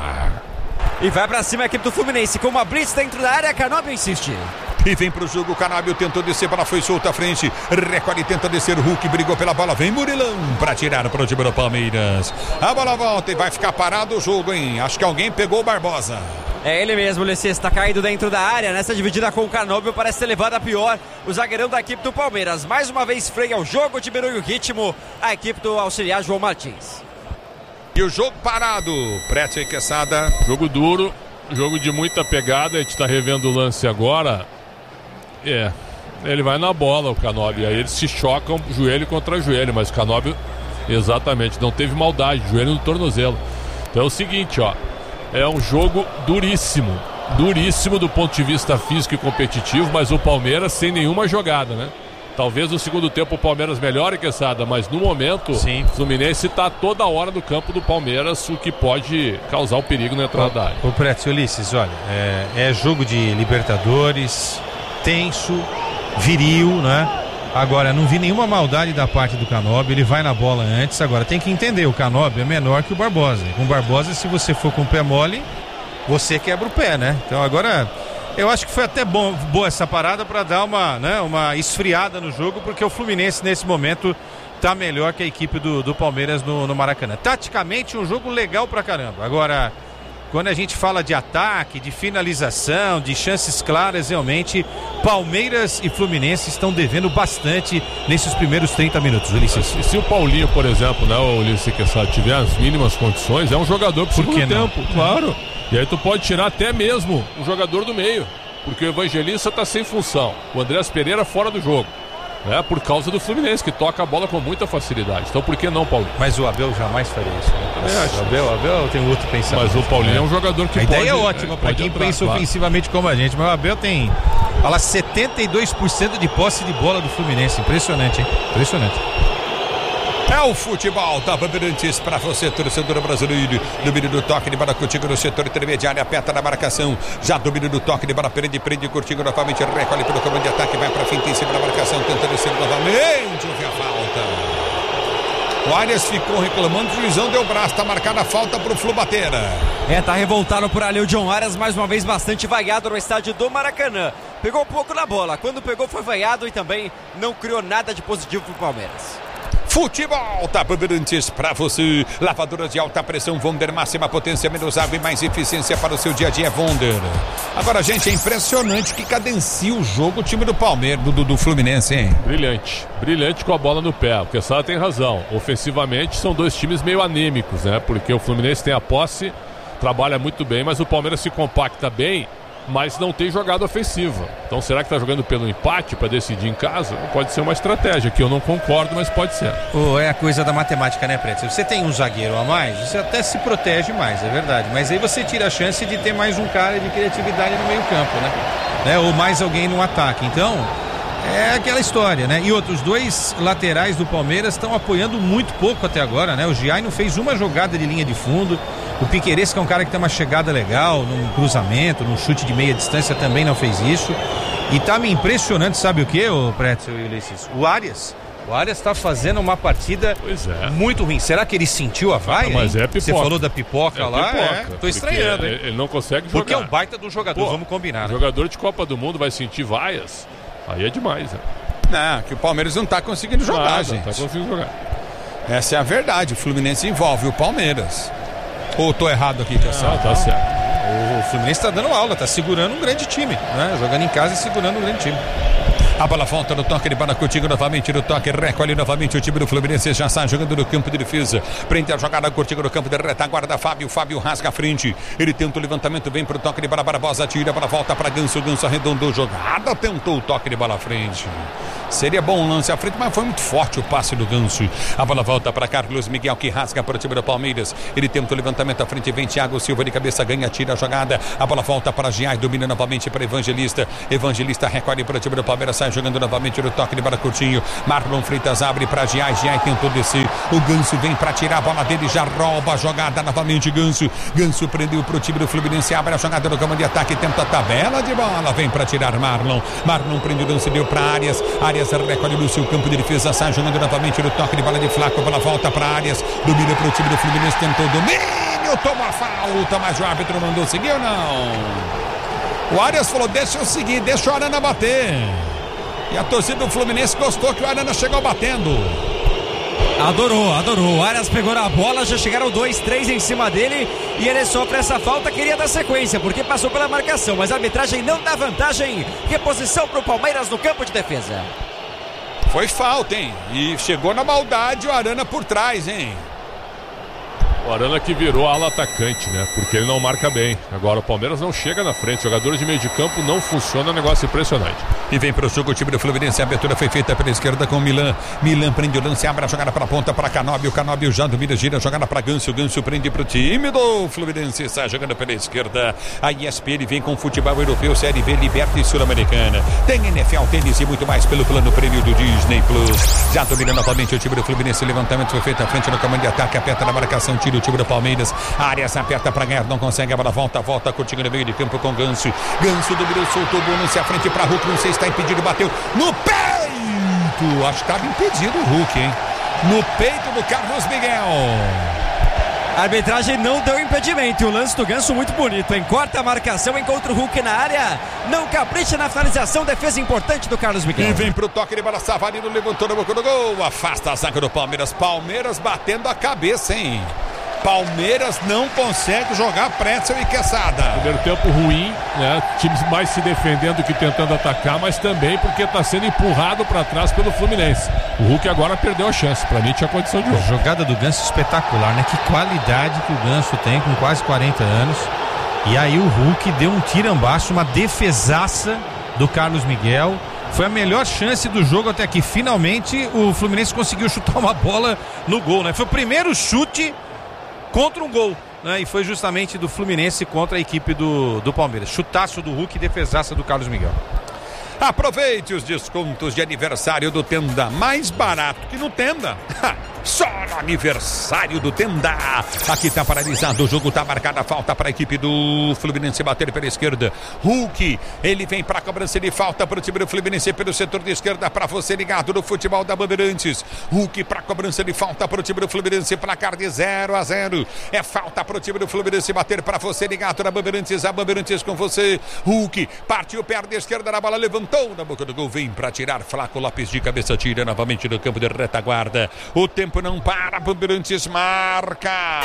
E vai pra cima a equipe do Fluminense com uma blitz dentro da área, Canóbio insiste. E vem pro jogo, Canóbio tentou descer, bola foi solta à frente, recolhe, tenta descer, Hulk brigou pela bola, vem Murilão pra tirar pro time do Palmeiras. A bola volta e vai ficar parado o jogo, hein? Acho que alguém pegou o Barbosa. É ele mesmo, o Lessier está caído dentro da área, nessa dividida com o Canóbio, parece ter levado a pior o zagueirão da equipe do Palmeiras. Mais uma vez freia o jogo, diminui o ritmo, a equipe do auxiliar João Martins. E o jogo parado, Preto e Quesada. Jogo duro, jogo de muita pegada, a gente tá revendo o lance agora. É, ele vai na bola, o Canóbio, aí eles se chocam joelho contra joelho, mas o Canóbio, exatamente, não teve maldade, joelho no tornozelo. Então é o seguinte, ó, é um jogo duríssimo, duríssimo do ponto de vista físico e competitivo, mas o Palmeiras sem nenhuma jogada, né? Talvez no segundo tempo o Palmeiras melhore, Quesada, mas no momento sim, o Fluminense está toda hora no campo do Palmeiras, o que pode causar um perigo na entrada da área. Ô Preto, Ulisses, olha, é, é jogo de Libertadores, tenso, viril, né? Agora, não vi nenhuma maldade da parte do Canóbio, ele vai na bola antes. Agora, tem que entender, o Canóbio é menor que o Barbosa. Com o Barbosa, se você for com o pé mole, você quebra o pé, né? Então, agora, eu acho que foi até bom, boa essa parada para dar uma, né, uma esfriada no jogo, porque o Fluminense, nesse momento, tá melhor que a equipe do, do Palmeiras no, no Maracanã. Taticamente, um jogo legal pra caramba. Agora, quando a gente fala de ataque, de finalização, de chances claras, realmente Palmeiras e Fluminense estão devendo bastante nesses primeiros trinta minutos, Ulisses. E se o Paulinho, por exemplo, né, o Ulisses Quesada, tiver as mínimas condições, é um jogador pro segundo tempo, claro. E aí tu pode tirar até mesmo o jogador do meio, porque o Evangelista tá sem função, o Andrés Pereira fora do jogo, né, por causa do Fluminense, que toca a bola com muita facilidade. Então por que não, Paulinho? Mas o Abel jamais faria isso, né? Eu acho. O Abel, o Abel tem outro pensamento. Mas o Paulinho é, é um jogador que a pode... A ideia é ótima para quem entrar, pensa claro, ofensivamente como a gente, mas o Abel tem, fala, setenta e dois por cento de posse de bola do Fluminense. Impressionante, hein? Impressionante. É o futebol da Bandeirantes para você, torcedor brasileiro. Domínio do toque de bola contigo no setor intermediário, aperta na marcação. Já domínio do toque de bola, prende, prende, curtindo novamente, recolhe pelo comando de ataque, vai para frente em cima da marcação, tenta descer novamente, houve a falta. O Arias ficou reclamando, o juizão deu braço, tá marcada a falta pro Flu bater. É, tá revoltado por ali o John Arias, mais uma vez bastante vaiado no estádio do Maracanã. Pegou um pouco na bola, quando pegou foi vaiado e também não criou nada de positivo pro Palmeiras. Futebol tá Bandeirantes para você. Lavadoras de alta pressão Wonder, máxima potência, menos água e mais eficiência para o seu dia a dia, Wonder. Agora, gente, é impressionante que cadencia o jogo o time do Palmeiras, do, do, do Fluminense, hein? Brilhante, brilhante com a bola no pé. O Quesada tem razão. Ofensivamente são dois times meio anêmicos, né? Porque o Fluminense tem a posse, trabalha muito bem, mas o Palmeiras se compacta bem, mas não tem jogada ofensiva. Então será que está jogando pelo empate para decidir em casa? Pode ser uma estratégia, que eu não concordo, mas pode ser. Oh, é a coisa da matemática, né, Preto? Se você tem um zagueiro a mais, você até se protege mais, é verdade. Mas aí você tira a chance de ter mais um cara de criatividade no meio campo, né? né? Ou mais alguém no ataque. Então, é aquela história, né? E outros dois laterais do Palmeiras estão apoiando muito pouco até agora, né? O Giai não fez uma jogada de linha de fundo. O Piquerez, que é um cara que tem uma chegada legal, num cruzamento, num chute de meia distância, também não fez isso. E tá me impressionando, sabe o que, ô Preto e Ulisses? O Arias, O Arias está fazendo uma partida é. muito ruim. Será que ele sentiu a vaia? Ah, mas é pipoca. Você falou da pipoca é lá? Pipoca, é. Tô estranhando, hein? Ele não consegue jogar. Porque é um baita do jogador, Pô, vamos combinar. Né? Jogador de Copa do Mundo vai sentir vaias. Aí é demais, né? Não, que o Palmeiras não tá conseguindo jogar, Nada, gente. Tá conseguindo jogar. Essa é a verdade. O Fluminense envolve o Palmeiras. Ou tô errado aqui, pessoal? Ah, tá certo. O Fluminense tá dando aula, tá segurando um grande time, né? Jogando em casa e segurando um grande time. A bola volta no toque de bola contigo novamente, no toque, recolhe novamente o time do Fluminense, já sai jogando no campo de defesa, prende a jogada contigo no campo de retaguarda, Fábio, Fábio rasga a frente, ele tenta o levantamento, vem pro toque de bola, Barbosa tira, a bola volta para Ganso, Ganso arredondou jogada, tentou o toque de bola à frente. Seria bom um lance à frente, mas foi muito forte o passe do Ganso. A bola volta para Carlos Miguel, que rasga para o time do Palmeiras. Ele tenta o levantamento à frente, vem Thiago Silva de cabeça, ganha, tira a jogada. A bola volta para Giai, domina novamente para Evangelista. Evangelista recolhe para o time do Palmeiras, sai jogando novamente no toque de bola curtinho. Marlon Freitas abre para Giai, Giai tentou descer. O Ganso vem para tirar a bola dele, já rouba a jogada novamente. Ganso, Ganso prendeu para o time do Fluminense, abre a jogada no campo de ataque, tenta a tabela de bola, vem para tirar Marlon. Marlon prendeu o Ganso, deu para Arias. Arias recolhe no seu campo de defesa, sai jogando novamente no toque de bola de Flaco, a bola volta para Arias, domina para o time do Fluminense, tentou domínio, toma falta, mas o árbitro mandou seguir ou não? O Arias falou, deixa eu seguir, deixa o Arana bater. E a torcida do Fluminense gostou que o Arana chegou batendo. Adorou, adorou. O Arias pegou na bola, já chegaram dois, três em cima dele e ele sofre essa falta, queria dar sequência, porque passou pela marcação, mas a arbitragem não dá vantagem. Reposição para o Palmeiras no campo de defesa. Foi falta, hein? E chegou na maldade o Arana por trás, hein? O Arana que virou ala atacante, né? Porque ele não marca bem. Agora o Palmeiras não chega na frente. Jogador de meio de campo não funciona, negócio impressionante. E vem pro jogo o time do Fluminense. A abertura foi feita pela esquerda com o Milan. Milan prende o lance, abre a jogada pra ponta para Canóbio. Canóbio já domina, gira a jogada pra Ganso. Ganso prende pro time do Fluminense. Sai jogando pela esquerda. A E S P N vem com futebol europeu, Série B, Liberta e Sul-Americana. Tem N F L, tênis e muito mais pelo plano prêmio do Disney Plus. Já domina novamente o time do Fluminense. Levantamento foi feito à frente no comando de ataque. Aperta na marcação, tira o time do Palmeiras. Arias aperta para ganhar, não consegue. A bola volta, volta contigo no meio de campo com Ganso. Ganso dominou, soltou o Bonucci à frente para Hulk. Não sei se está impedido, bateu no peito. Acho que estava impedido o Hulk, hein? No peito do Carlos Miguel. A arbitragem não deu impedimento. E o lance do Ganso muito bonito, hein? Corta a marcação, encontra o Hulk na área. Não capricha na finalização. Defesa importante do Carlos Miguel. E vem pro toque de bola. Savarino levantou na boca do gol. Afasta a zaga do Palmeiras. Palmeiras batendo a cabeça, hein? Palmeiras não consegue jogar Pretzel e Quesada. Primeiro tempo ruim, né? Times mais se defendendo que tentando atacar, mas também porque está sendo empurrado para trás pelo Fluminense. O Hulk agora perdeu a chance. Para mim tinha condição de jogo. Jogada do Ganso espetacular, né? Que qualidade que o Ganso tem com quase quarenta anos. E aí o Hulk deu um tirambaço, uma defesaça do Carlos Miguel. Foi a melhor chance do jogo até aqui. Finalmente o Fluminense conseguiu chutar uma bola no gol, né? Foi o primeiro chute contra um gol, né? E foi justamente do Fluminense contra a equipe do, do Palmeiras. Chutaço do Hulk e defesaça do Carlos Miguel. Aproveite os descontos de aniversário do Tenda, mais barato que no Tenda. Só no aniversário do Tenda. Aqui tá paralisado o jogo, tá marcada a falta para a equipe do Fluminense bater pela esquerda. Hulk, ele vem para a cobrança de falta para o time do Fluminense pelo setor de esquerda, para você ligado no futebol da Bandeirantes. Hulk para a cobrança de falta para o time do Fluminense, placar de zero a zero. É falta para o time do Fluminense bater para você ligado na Bandeirantes, a Bandeirantes com você. Hulk partiu perna esquerda na bola, levantou na boca do gol, vem para tirar. Flaco Lopes de cabeça tira novamente no campo de retaguarda. O tempo não para, Bandeirantes marca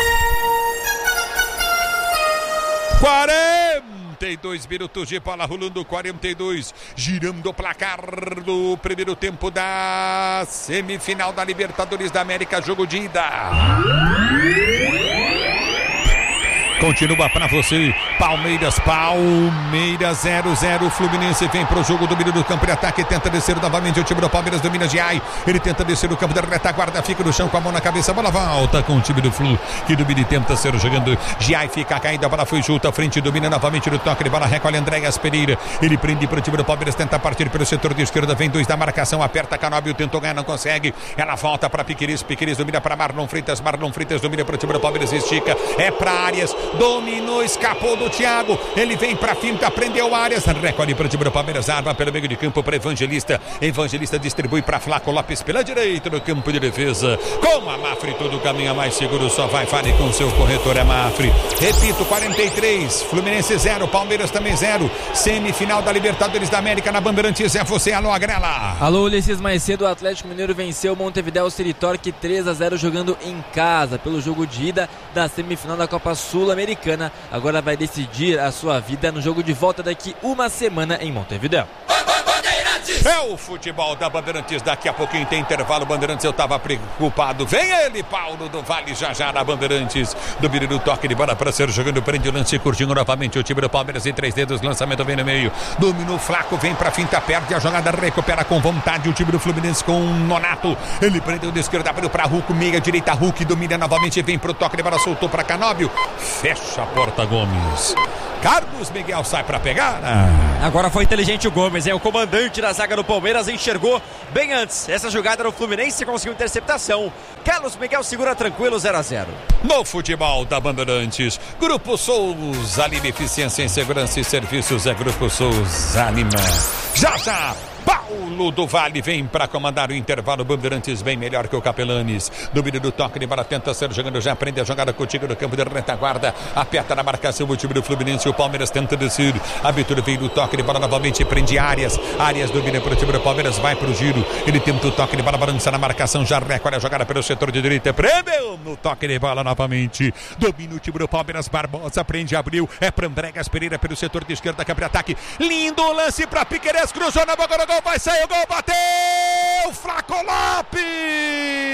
quarenta e dois minutos de bola rolando, quarenta e dois, girando o placar do primeiro tempo da semifinal da Libertadores da América, jogo de ida. Continua pra você, Palmeiras, Palmeiras zero a zero, Fluminense vem pro jogo, domina do campo de ataque, tenta descer novamente o time do Palmeiras, domina Giai, ele tenta descer o campo da retaguarda, fica no chão com a mão na cabeça, a bola volta com o time do Flu, que domina e tenta ser jogando, Giai fica caindo, a bola foi junto à frente, domina novamente no toque de bola, recolhe Andréas Pereira, ele prende pro time do Palmeiras, tenta partir pelo setor de esquerda, vem dois da marcação, aperta Canóbio, tentou ganhar, não consegue, ela volta pra Piqueires, Piqueires domina pra Marlon Freitas, Marlon Freitas domina pro time do Palmeiras, estica, é pra Arias, dominou, escapou do Thiago, ele vem pra finta, prendeu Arias, recolhe para o time do Palmeiras, arma pelo meio de campo para Evangelista, Evangelista distribui para Flaco Lopes pela direita no campo de defesa, com a Mafre todo caminha mais seguro, só vai, fale com seu corretor, é Mafre. Repito, quarenta e três, Fluminense zero, Palmeiras também zero, semifinal da Libertadores da América na Bandeirantes, é você, alô Agrela. Alô Ulisses, mais cedo o Atlético Mineiro venceu o Montevideo City Torque três a zero jogando em casa pelo jogo de ida da semifinal da Copa Sul-Americana. Agora vai decidir a sua vida no jogo de volta daqui uma semana em Montevideo. É o futebol da Bandeirantes, daqui a pouquinho tem intervalo, Bandeirantes, eu tava preocupado, vem ele, Paulo do Vale, já já na Bandeirantes, do do toque de bola para ser jogando, prende o lance, curtindo novamente o time do Palmeiras em três dedos, lançamento vem no meio, dominou Flaco, vem pra finta, perde a jogada, recupera com vontade o time do Fluminense com o Nonato, ele prendeu de esquerda, abriu pra Hulk, meia direita, Hulk domina novamente, vem pro toque de bola, soltou pra Canóbio, fecha a porta Gomes. Carlos Miguel sai pra pegar. Ah. Agora foi inteligente o Gomes, é o comandante da zaga do Palmeiras, enxergou bem antes essa jogada no Fluminense, conseguiu interceptação. Carlos Miguel segura tranquilo, zero a zero. No futebol da Bandeirantes, Grupo Souza, Lima Eficiência em Segurança e Serviços, é Grupo Souza Lima. Já já, Paulo do Vale vem para comandar o intervalo. Bandeirantes bem melhor que o Capelanes. Domínio do toque de bola, tenta ser jogando, já aprende a jogada contigo no campo de retaguarda. Aperta na marcação o time do Fluminense. O Palmeiras tenta descer. A abertura vem do toque de bola novamente. Prende Arias. Arias domina para o time do Palmeiras. Vai para o giro. Ele tenta o toque de bola, balança na marcação. Já recolhe a jogada pelo setor de direita. Prendeu no toque de bola novamente. Domina o time do Palmeiras. Barbosa prende, abriu. É para Andrégas Pereira pelo setor de esquerda. Quebra ataque. Lindo lance para Piquerez. Cruzou na boca do gol. Vai sair o gol. Bateu! Flaco Lopes!